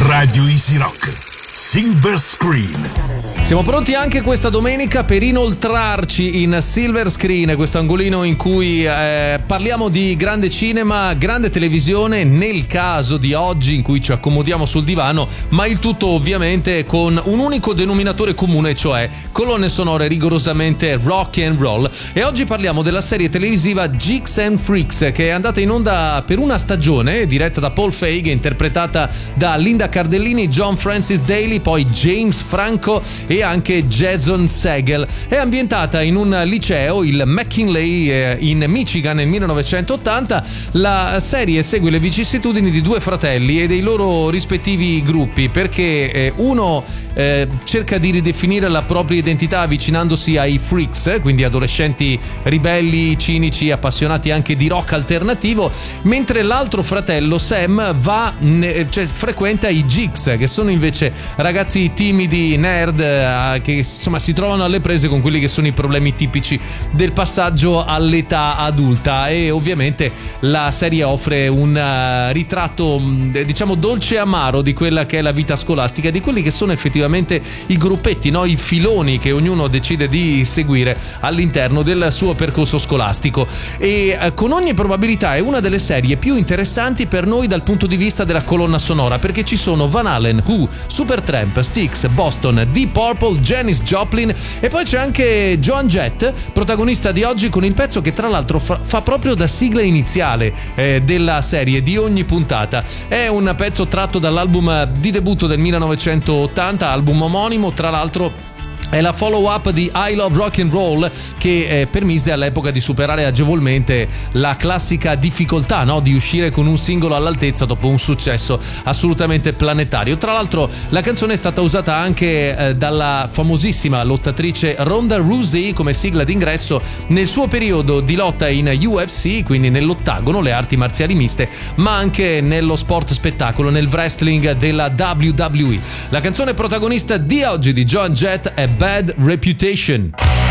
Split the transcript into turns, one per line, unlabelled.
Radio Easy Rock, Silver Screen.
Siamo pronti anche questa domenica per inoltrarci in Silver Screen, questo angolino in cui parliamo di grande cinema, grande televisione, nel caso di oggi in cui ci accomodiamo sul divano, ma il tutto ovviamente con un unico denominatore comune, cioè colonne sonore rigorosamente rock and roll. E oggi parliamo della serie televisiva Geeks and Freaks, che è andata in onda per una stagione, diretta da Paul Feig, interpretata da Linda Cardellini, John Francis Daly, poi James Franco e anche Jason Segel. È ambientata in un liceo, il McKinley, in Michigan nel 1980. La serie segue le vicissitudini di due fratelli e dei loro rispettivi gruppi, perché uno cerca di ridefinire la propria identità avvicinandosi ai freaks, quindi adolescenti ribelli, cinici, appassionati anche di rock alternativo, mentre l'altro fratello Sam frequenta i Geeks, che sono invece ragazzi timidi, nerd, che insomma si trovano alle prese con quelli che sono i problemi tipici del passaggio all'età adulta. E ovviamente la serie offre un ritratto diciamo dolce e amaro di quella che è la vita scolastica, di quelli che sono effettivamente i gruppetti, no? I filoni che ognuno decide di seguire all'interno del suo percorso scolastico. E con ogni probabilità è una delle serie più interessanti per noi dal punto di vista della colonna sonora, perché ci sono Van Halen, Who, Supertramp, Styx, Boston, Deep Purple, Janis Joplin e poi c'è anche Joan Jett, protagonista di oggi, con il pezzo che tra l'altro fa proprio da sigla iniziale della serie, di ogni puntata. È un pezzo tratto dall'album di debutto del 1980, album omonimo, tra l'altro è la follow-up di I Love Rock and Roll, che permise all'epoca di superare agevolmente la classica difficoltà, no? Di uscire con un singolo all'altezza dopo un successo assolutamente planetario. Tra l'altro la canzone è stata usata anche dalla famosissima lottatrice Ronda Rousey come sigla d'ingresso nel suo periodo di lotta in UFC, quindi nell'ottagono, le arti marziali miste, ma anche nello sport spettacolo, nel wrestling della WWE. La canzone protagonista di oggi di Joan Jett è Bad Reputation.